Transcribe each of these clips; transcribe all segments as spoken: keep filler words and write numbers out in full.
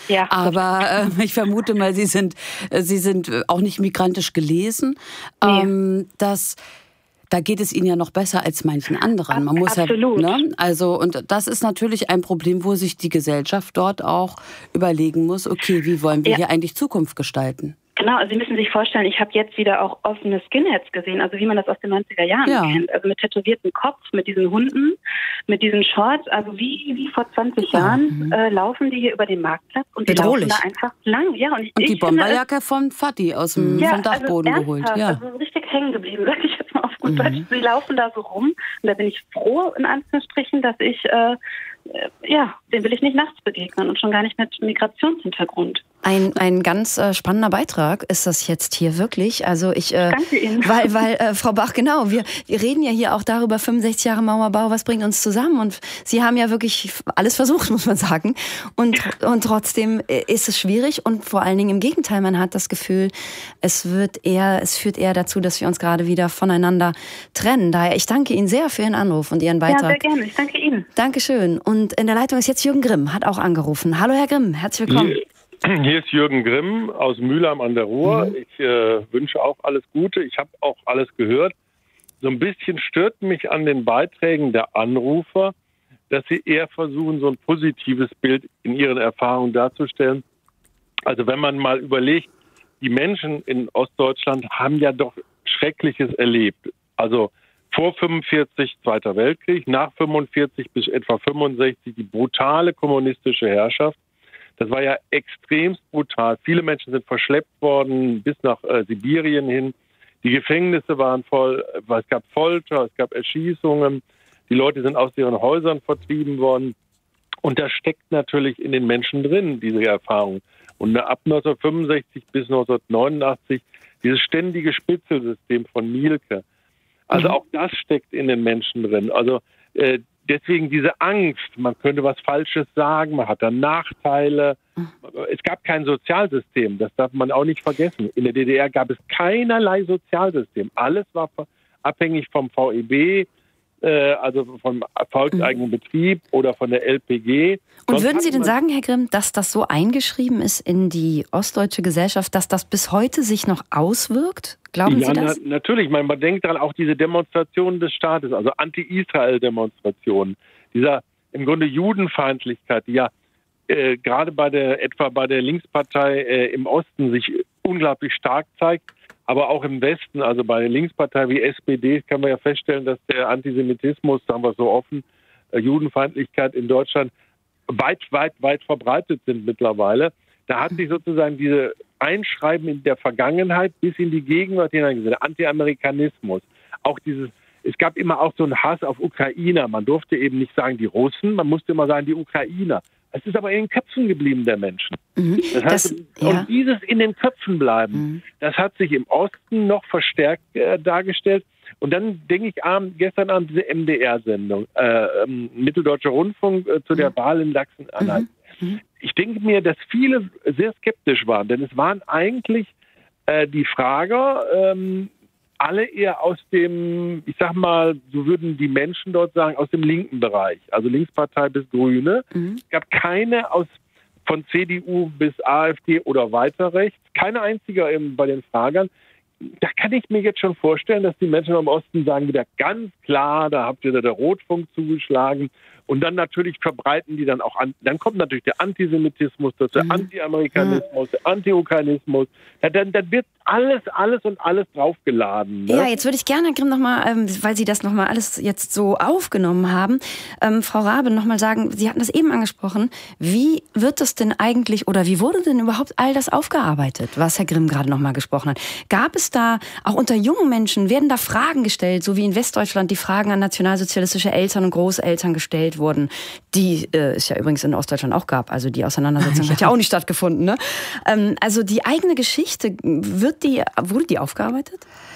Ja, aber äh, ich vermute mal, Sie sind, äh, Sie sind auch nicht migrantisch gelesen. Nee. Ähm, das Da geht es Ihnen ja noch besser als manchen anderen. Man muss Absolut. Ja, ne? Also, und das ist natürlich ein Problem, wo sich die Gesellschaft dort auch überlegen muss, okay, wie wollen wir Ja. hier eigentlich Zukunft gestalten? Genau, also Sie müssen sich vorstellen, ich habe jetzt wieder auch offene Skinheads gesehen, also wie man das aus den neunziger Jahren Ja. kennt. Also mit tätowiertem Kopf, mit diesen Hunden, mit diesen Shorts, also wie, wie vor zwanzig Ja. Jahren Mhm. äh, laufen die hier über den Marktplatz und die Bedrohlich. laufen da einfach lang. Ja, und ich, Und die ich finde es- Bomberjacke von Fatih aus dem, Ja, vom Dachboden also geholt. ernsthaft, Ja. also richtig hängen geblieben, sag ich jetzt mal auf gut Mhm. Deutsch. Sie laufen da so rum und da bin ich froh, in Anführungsstrichen, dass ich, äh, äh, ja, den will ich nicht nachts begegnen und schon gar nicht mit Migrationshintergrund. Ein, ein ganz äh, spannender Beitrag ist das jetzt hier wirklich. Also ich, äh, Danke Ihnen. Weil, weil äh, Frau Bach, genau, wir, wir reden ja hier auch darüber, fünfundsechzig Jahre Mauerbau, was bringt uns zusammen? Und Sie haben ja wirklich alles versucht, muss man sagen. Und, und trotzdem ist es schwierig und vor allen Dingen im Gegenteil, man hat das Gefühl, es wird eher, es führt eher dazu, dass wir uns gerade wieder voneinander trennen. Daher, ich danke Ihnen sehr für Ihren Anruf und Ihren Beitrag. Ja, sehr gerne. Ich danke Ihnen. Dankeschön. Und in der Leitung ist jetzt Jürgen Grimm, hat auch angerufen. Hallo Herr Grimm, herzlich willkommen. Hier, hier ist Jürgen Grimm aus Mülheim an der Ruhr. Mhm. Ich äh, wünsche auch alles Gute. Ich habe auch alles gehört. So ein bisschen stört mich an den Beiträgen der Anrufer, dass sie eher versuchen, so ein positives Bild in ihren Erfahrungen darzustellen. Also wenn man mal überlegt, die Menschen in Ostdeutschland haben ja doch Schreckliches erlebt. Also vor fünfundvierzig Zweiter Weltkrieg, nach fünfundvierzig bis etwa fünfundsechzig die brutale kommunistische Herrschaft. Das war ja extremst brutal. Viele Menschen sind verschleppt worden bis nach äh, Sibirien hin. Die Gefängnisse waren voll. Es gab Folter, es gab Erschießungen. Die Leute sind aus ihren Häusern vertrieben worden. Und das steckt natürlich in den Menschen drin, diese Erfahrung. Und ab neunzehnhundertfünfundsechzig bis neunzehnhundertneunundachtzig dieses ständige Spitzelsystem von Mielke. Also auch das steckt in den Menschen drin. Also äh, deswegen diese Angst, man könnte was Falsches sagen, man hat dann Nachteile. Es gab kein Sozialsystem, das darf man auch nicht vergessen. In der D D R gab es keinerlei Sozialsystem. Alles war abhängig vom V E B, äh, also vom volkseigenen Betrieb oder von der L P G. Und Sonst würden Sie hat denn man- sagen, Herr Grimm, dass das so eingeschrieben ist in die ostdeutsche Gesellschaft, dass das bis heute sich noch auswirkt? Glauben Ja, Sie das? na, natürlich. Man, man denkt daran, auch diese Demonstrationen des Staates, also Anti-Israel-Demonstrationen, dieser im Grunde Judenfeindlichkeit, die ja äh, gerade bei der etwa bei der Linkspartei äh, im Osten sich unglaublich stark zeigt, aber auch im Westen, also bei der Linkspartei wie S P D, kann man ja feststellen, dass der Antisemitismus, sagen wir so offen, äh, Judenfeindlichkeit in Deutschland weit, weit, weit verbreitet sind mittlerweile. Da hat sich sozusagen diese Einschreiben in der Vergangenheit bis in die Gegenwart hineingesetzt. Der Anti-Amerikanismus, auch dieses, es gab immer auch so einen Hass auf Ukrainer. Man durfte eben nicht sagen die Russen, man musste immer sagen die Ukrainer. Es ist aber in den Köpfen geblieben der Menschen. Mhm. Das heißt, Das- ja. und dieses in den Köpfen bleiben, Mhm. das hat sich im Osten noch verstärkt äh, dargestellt. Und dann denke ich an gestern Abend diese M D R-Sendung, äh, ähm, Mitteldeutscher Rundfunk äh, zu der Mhm. Wahl in Sachsen-Anhalt. Mhm. Ich denke mir, dass viele sehr skeptisch waren, denn es waren eigentlich äh, die Frager ähm, alle eher aus dem, ich sag mal, so würden die Menschen dort sagen, aus dem linken Bereich, also Linkspartei bis Grüne. Mhm. Es gab keine aus von C D U bis AfD oder weiter rechts, keine einzige eben bei den Fragern. Da kann ich mir jetzt schon vorstellen, dass die Menschen im Osten sagen wieder ganz klar, da habt ihr da der Rotfunk zugeschlagen. Und dann natürlich verbreiten die dann auch an, dann kommt natürlich der Antisemitismus, das der Mhm. Anti-Amerikanismus, der Anti-Ukrainismus. Ja, dann, dann wird alles, alles und alles draufgeladen. Ne? Ja, jetzt würde ich gerne, Herr Grimm, nochmal, ähm, weil Sie das nochmal alles jetzt so aufgenommen haben, ähm, Frau Rabe, nochmal sagen, Sie hatten das eben angesprochen, wie wird das denn eigentlich oder wie wurde denn überhaupt all das aufgearbeitet, was Herr Grimm gerade nochmal gesprochen hat? Gab es da, auch unter jungen Menschen, werden da Fragen gestellt, so wie in Westdeutschland die Fragen an nationalsozialistische Eltern und Großeltern gestellt wurden, die äh, es ja übrigens in Ostdeutschland auch gab, also die Auseinandersetzung hat ja auch nicht stattgefunden, ne? Ähm, also die eigene Geschichte, wird die, wurde die aufgearbeitet?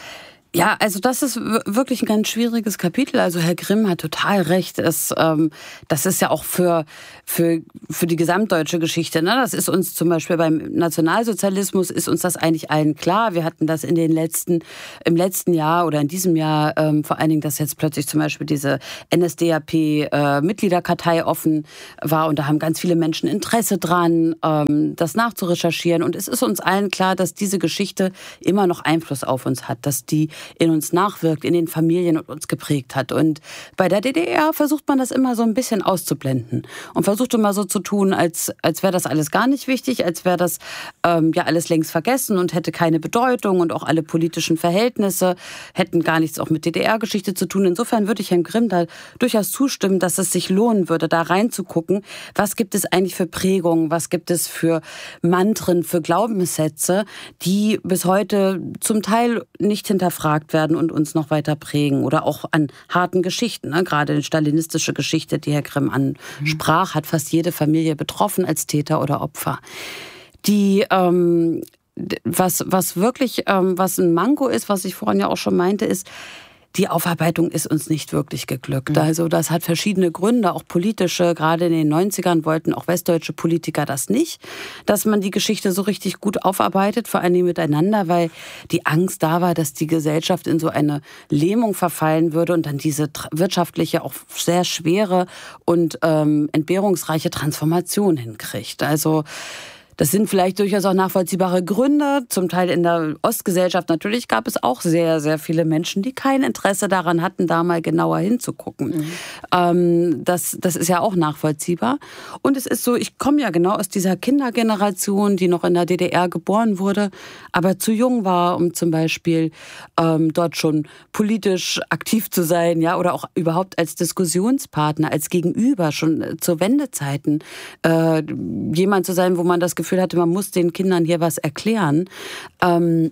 Ja, also das ist wirklich ein ganz schwieriges Kapitel. Also Herr Grimm hat total recht. Es, ähm, das ist ja auch für, für, für die gesamtdeutsche Geschichte. Ne? Das ist uns zum Beispiel beim Nationalsozialismus ist uns das eigentlich allen klar. Wir hatten das in den letzten, im letzten Jahr oder in diesem Jahr, ähm, vor allen Dingen, dass jetzt plötzlich zum Beispiel diese N S D A P-Mitgliederkartei äh, offen war und da haben ganz viele Menschen Interesse dran, ähm, das nachzurecherchieren. Und es ist uns allen klar, dass diese Geschichte immer noch Einfluss auf uns hat, dass die in uns nachwirkt, in den Familien und uns geprägt hat. Und bei der D D R versucht man das immer so ein bisschen auszublenden und versucht immer so zu tun, als, als wäre das alles gar nicht wichtig, als wäre das ähm, ja alles längst vergessen und hätte keine Bedeutung und auch alle politischen Verhältnisse hätten gar nichts auch mit D D R-Geschichte zu tun. Insofern würde ich Herrn Grimm da durchaus zustimmen, dass es sich lohnen würde, da reinzugucken, was gibt es eigentlich für Prägungen, was gibt es für Mantren, für Glaubenssätze, die bis heute zum Teil nicht hinterfragt werden und uns noch weiter prägen. Oder auch an harten Geschichten. Ne? Gerade die stalinistische Geschichte, die Herr Grimm ansprach, hat fast jede Familie betroffen als Täter oder Opfer. Die, ähm, was, was wirklich, ähm, was ein Manko ist, was ich vorhin ja auch schon meinte, ist, die Aufarbeitung ist uns nicht wirklich geglückt. Also das hat verschiedene Gründe, auch politische. Gerade in den neunzigern wollten auch westdeutsche Politiker das nicht, dass man die Geschichte so richtig gut aufarbeitet, vor allem miteinander, weil die Angst da war, dass die Gesellschaft in so eine Lähmung verfallen würde und dann diese wirtschaftliche, auch sehr schwere und ähm, entbehrungsreiche Transformation hinkriegt. Also das sind vielleicht durchaus auch nachvollziehbare Gründe. Zum Teil in der Ostgesellschaft natürlich gab es auch sehr, sehr viele Menschen, die kein Interesse daran hatten, da mal genauer hinzugucken. Mhm. Ähm, das, das ist ja auch nachvollziehbar. Und es ist so, ich komme ja genau aus dieser Kindergeneration, die noch in der D D R geboren wurde, aber zu jung war, um zum Beispiel ähm, dort schon politisch aktiv zu sein, ja, oder auch überhaupt als Diskussionspartner, als Gegenüber, schon zu Wendezeiten, äh, jemand zu sein, wo man das Gefühl hatte, man muss den Kindern hier was erklären. Ähm,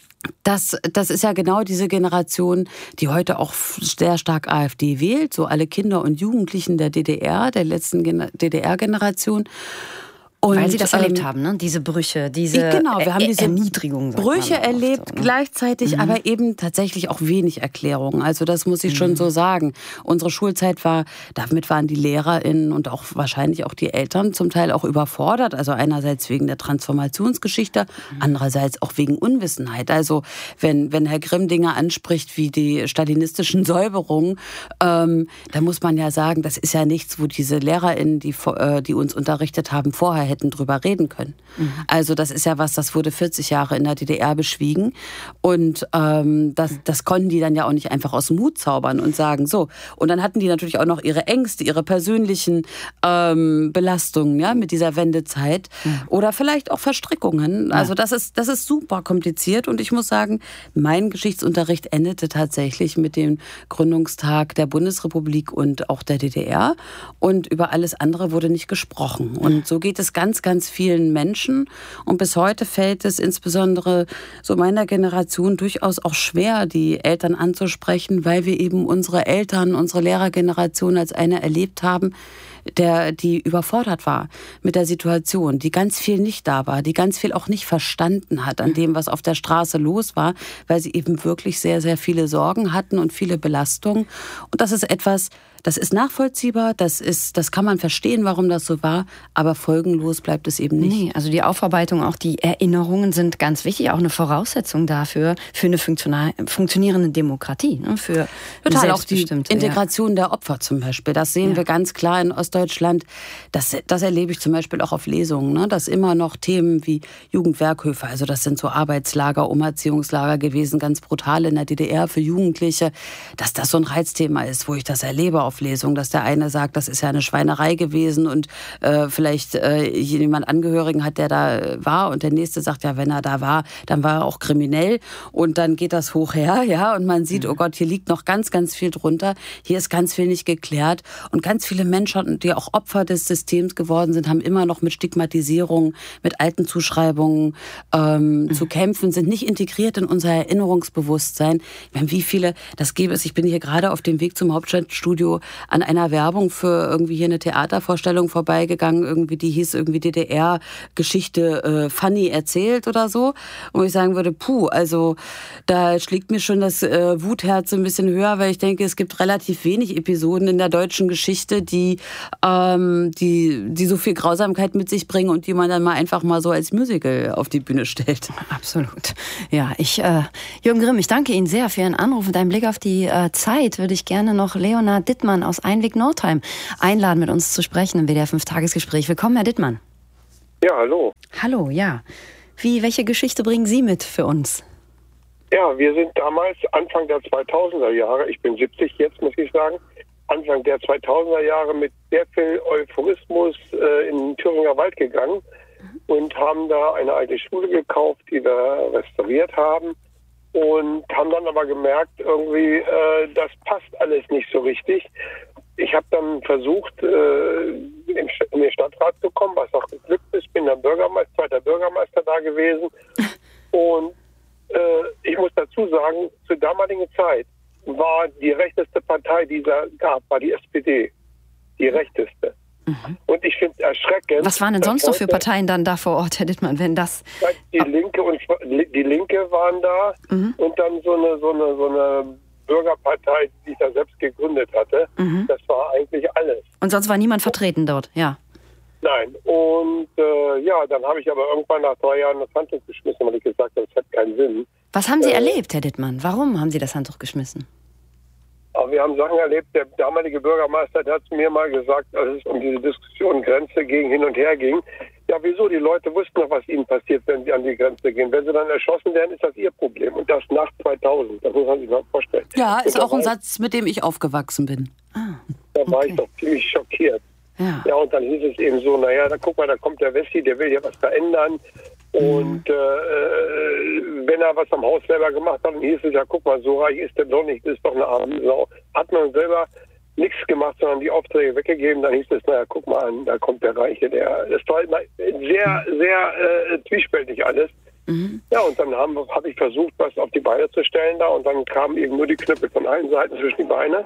das, das ist ja genau diese Generation, die heute auch sehr stark AfD wählt, so alle Kinder und Jugendlichen der D D R, der letzten D D R-Generation. Und, weil sie das ähm, erlebt haben, ne? Diese Brüche, diese genau, wir haben diese Erniedrigung. Brüche erlebt, so, ne? Gleichzeitig mhm. aber eben tatsächlich auch wenig Erklärungen. Also das muss ich mhm. schon so sagen. Unsere Schulzeit war, damit waren die LehrerInnen und auch wahrscheinlich auch die Eltern zum Teil auch überfordert. Also einerseits wegen der Transformationsgeschichte, mhm. andererseits auch wegen Unwissenheit. Also wenn, wenn Herr Grimm Dinge anspricht wie die stalinistischen Säuberungen, ähm, da muss man ja sagen, das ist ja nichts, wo diese LehrerInnen, die, äh, die uns unterrichtet haben, vorher hätten drüber reden können. Mhm. Also das ist ja was, das wurde vierzig Jahre in der D D R beschwiegen und ähm, das, das konnten die dann ja auch nicht einfach aus dem Hut zaubern und sagen so. Und dann hatten die natürlich auch noch ihre Ängste, ihre persönlichen ähm, Belastungen, ja, mit dieser Wendezeit mhm. oder vielleicht auch Verstrickungen. Also das ist, das ist super kompliziert und ich muss sagen, mein Geschichtsunterricht endete tatsächlich mit dem Gründungstag der Bundesrepublik und auch der D D R und über alles andere wurde nicht gesprochen. Und so geht es ganz, ganz vielen Menschen. Und bis heute fällt es insbesondere so meiner Generation durchaus auch schwer, die Eltern anzusprechen, weil wir eben unsere Eltern, unsere Lehrergeneration als eine erlebt haben, der, die überfordert war mit der Situation, die ganz viel nicht da war, die ganz viel auch nicht verstanden hat an dem, was auf der Straße los war, weil sie eben wirklich sehr, sehr viele Sorgen hatten und viele Belastungen. Und das ist etwas, das ist nachvollziehbar, das ist, das kann man verstehen, warum das so war, aber folgenlos bleibt es eben nicht. Nee, also die Aufarbeitung, auch die Erinnerungen sind ganz wichtig, auch eine Voraussetzung dafür, für eine funktionierende Demokratie, ne? Für total, auch die Integration ja. der Opfer zum Beispiel, das sehen ja. wir ganz klar in Ostdeutschland, das, das erlebe ich zum Beispiel auch auf Lesungen, ne? Dass immer noch Themen wie Jugendwerkhöfe, also das sind so Arbeitslager, Umerziehungslager gewesen, ganz brutal in der D D R für Jugendliche, dass das so ein Reizthema ist, wo ich das erlebe auf Lesung, dass der eine sagt, das ist ja eine Schweinerei gewesen und äh, vielleicht äh, jemand Angehörigen hat, der da war und der nächste sagt, ja, wenn er da war, dann war er auch kriminell und dann geht das hoch her, ja, und man sieht, oh Gott, hier liegt noch ganz, ganz viel drunter, hier ist ganz viel nicht geklärt und ganz viele Menschen, die auch Opfer des Systems geworden sind, haben immer noch mit Stigmatisierung, mit alten Zuschreibungen ähm, mhm. zu kämpfen, sind nicht integriert in unser Erinnerungsbewusstsein. Ich meine, wie viele, das gäbe es, ich bin hier gerade auf dem Weg zum Hauptstadtstudio so an einer Werbung für irgendwie hier eine Theatervorstellung vorbeigegangen, irgendwie die hieß irgendwie D D R-Geschichte äh, funny erzählt oder so. Und ich sagen würde, puh, also da schlägt mir schon das äh, Wutherz so ein bisschen höher, weil ich denke, es gibt relativ wenig Episoden in der deutschen Geschichte, die, ähm, die, die so viel Grausamkeit mit sich bringen und die man dann mal einfach mal so als Musical auf die Bühne stellt. Absolut. Ja, ich, äh, Jürgen Grimm, ich danke Ihnen sehr für Ihren Anruf und deinen Blick auf die äh, Zeit. Würde ich gerne noch Leonhard Dittmann aus Einweg-Nordheim einladen, mit uns zu sprechen im W D R fünf-Tagesgespräch. Willkommen, Herr Dittmann. Ja, hallo. Hallo, ja. Wie, welche Geschichte bringen Sie mit für uns? Ja, wir sind damals Anfang der zweitausender Jahre, ich bin siebzig jetzt, muss ich sagen, Anfang der zweitausender Jahre mit sehr viel Euphorismus äh, in den Thüringer Wald gegangen und haben da eine alte Schule gekauft, die wir restauriert haben und haben dann aber gemerkt, irgendwie, äh, das passt alles nicht so richtig. Ich habe dann versucht, äh, in den Stadtrat zu kommen, was auch geglückt ist. Bin dann Bürgermeister, zweiter Bürgermeister da gewesen. Und äh, ich muss dazu sagen, zur damaligen Zeit war die rechteste Partei, die es gab, war die S P D. Die rechteste. Mhm. Und ich finde es erschreckend. Was waren denn sonst noch für Parteien dann da vor Ort, Herr Dittmann, wenn das... Die Linke und die Linke waren da mhm. und dann so eine, so eine, so eine Bürgerpartei, die sich da selbst gegründet hatte. Mhm. Das war eigentlich alles. Und sonst war niemand vertreten dort, ja? Nein. Und äh, ja, dann habe ich aber irgendwann nach drei Jahren das Handtuch geschmissen, weil ich gesagt habe, das hat keinen Sinn. Was haben Sie äh, erlebt, Herr Dittmann? Warum haben Sie das Handtuch geschmissen? Aber wir haben Sachen erlebt. Der damalige Bürgermeister, der hat zu mir mal gesagt, als es um diese Diskussion Grenze ging, hin und her ging, ja wieso, die Leute wussten noch, was ihnen passiert, wenn sie an die Grenze gehen. Wenn sie dann erschossen werden, ist das ihr Problem. Und das nach zweitausend, das muss man sich mal vorstellen. Ja, ist auch ein war, Satz, mit dem ich aufgewachsen bin. Ah, da war okay. ich doch ziemlich schockiert. Ja. ja, und dann hieß es eben so, naja, da guck mal, da kommt der Wessi, der will hier was verändern. Und äh, wenn er was am Haus selber gemacht hat, dann hieß es, ja guck mal, so reich ist der doch nicht, das ist doch eine arme Sau. Hat man selber nichts gemacht, sondern die Aufträge weggegeben, dann hieß es, naja, guck mal an, da kommt der Reiche, der, das war immer sehr, sehr äh, zwiespältig alles. Mhm. Ja, und dann habe hab ich versucht, was auf die Beine zu stellen da und dann kamen eben nur die Knüppel von allen Seiten zwischen die Beine.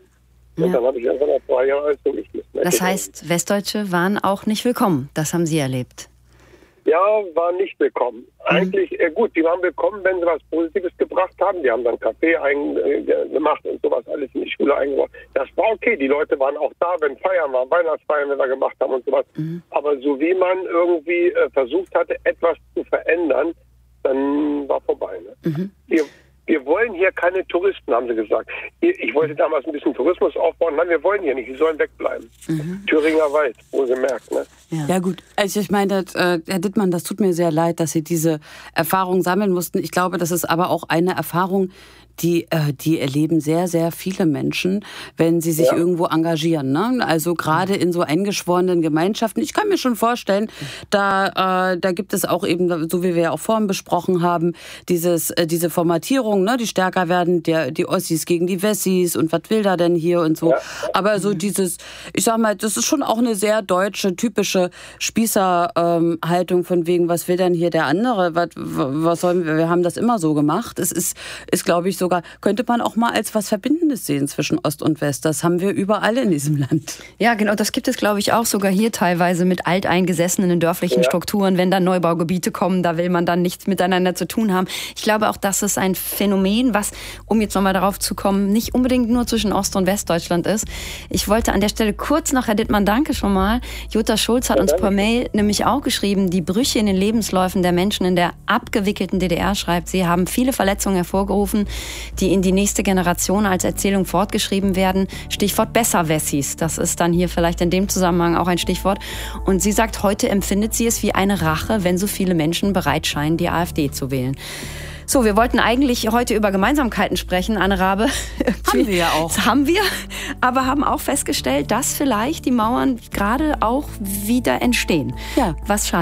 Und ja. dann habe ich einfach nach zwei Jahren alles umgeschmissen. Das heißt, Westdeutsche waren auch nicht willkommen, das haben Sie erlebt? Ja, war nicht willkommen. Eigentlich, mhm. äh, gut, die waren willkommen, wenn sie was Positives gebracht haben. Die haben dann Kaffee gemacht und sowas alles in die Schule eingebaut. Das war okay, die Leute waren auch da, wenn Feiern waren, Weihnachtsfeiern, wenn wir gemacht haben und sowas. Mhm. Aber so wie man irgendwie äh, versucht hatte, etwas zu verändern, dann war vorbei. Ne? Mhm. Wir, wir wollen hier keine Touristen, haben sie gesagt. Ich wollte damals ein bisschen Tourismus aufbauen. Nein, wir wollen hier nicht, die sollen wegbleiben. Mhm. Thüringer Wald, wohlgemerkt, ne? Ja. ja gut, also ich meine, äh, Herr Dittmann, das tut mir sehr leid, dass Sie diese Erfahrung sammeln mussten. Ich glaube, das ist aber auch eine Erfahrung, die, äh, die erleben sehr, sehr viele Menschen, wenn sie sich ja. irgendwo engagieren. Ne? Also gerade in so eingeschworenen Gemeinschaften. Ich kann mir schon vorstellen, da, äh, da gibt es auch eben, so wie wir ja auch vorhin besprochen haben, dieses, äh, diese Formatierung, ne? Die stärker werden, der, die Ossis gegen die Wessis und was will da denn hier und so. Ja. Aber so dieses, ich sag mal, das ist schon auch eine sehr deutsche, typische Spießerhaltung ähm, von wegen, was will denn hier der andere? Was, was sollen wir? Wir haben das immer so gemacht. Es ist, ist glaube ich, sogar, könnte man auch mal als was Verbindendes sehen zwischen Ost und West. Das haben wir überall in diesem Land. Ja, genau, das gibt es, glaube ich, auch sogar hier teilweise mit alteingesessenen dörflichen ja. Strukturen. Wenn dann Neubaugebiete kommen, da will man dann nichts miteinander zu tun haben. Ich glaube auch, das ist ein Phänomen, was, um jetzt nochmal darauf zu kommen, nicht unbedingt nur zwischen Ost- und Westdeutschland ist. Ich wollte an der Stelle kurz noch, Herr Dittmann, danke schon mal. Jutta Schulz hat ja, uns per Mail nämlich auch geschrieben, die Brüche in den Lebensläufen der Menschen in der abgewickelten D D R, schreibt sie, haben viele Verletzungen hervorgerufen, die in die nächste Generation als Erzählung fortgeschrieben werden. Stichwort Besserwessis. Das ist dann hier vielleicht in dem Zusammenhang auch ein Stichwort. Und sie sagt, heute empfindet sie es wie eine Rache, wenn so viele Menschen bereit scheinen, die AfD zu wählen. So, wir wollten eigentlich heute über Gemeinsamkeiten sprechen, Anne Rabe. Haben wir ja auch. Das haben wir, aber haben auch festgestellt, dass vielleicht die Mauern gerade auch wieder entstehen. Ja. Was schade ist.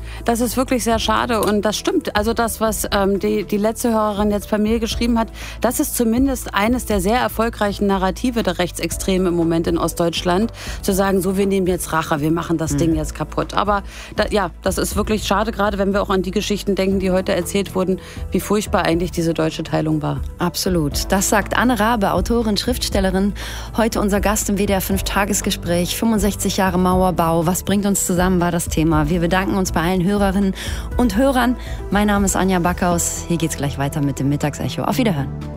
Das ist wirklich sehr schade und das stimmt. Also das, was ähm, die, die letzte Hörerin jetzt per Mail geschrieben hat, das ist zumindest eines der sehr erfolgreichen Narrative der Rechtsextremen im Moment in Ostdeutschland, zu sagen, so, wir nehmen jetzt Rache, wir machen das mhm. Ding jetzt kaputt. Aber da, ja, das ist wirklich schade, gerade wenn wir auch an die Geschichten denken, die heute erzählt wurden, wie furchtbar eigentlich diese deutsche Teilung war. Absolut. Das sagt Anne Rabe, Autorin, Schriftstellerin, heute unser Gast im W D R fünf Tagesgespräch. fünfundsechzig Jahre Mauerbau, was bringt uns zusammen, war das Thema. Wir bedanken uns bei allen Hörerinnen und Hörern. Mein Name ist Anja Backhaus. Hier geht's gleich weiter mit dem Mittagsecho. Auf Wiederhören.